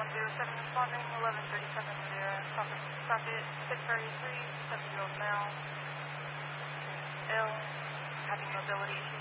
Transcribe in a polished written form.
107 responding, 1137 Madeira, socket 633, 7-year-old male, ill, having mobility issues.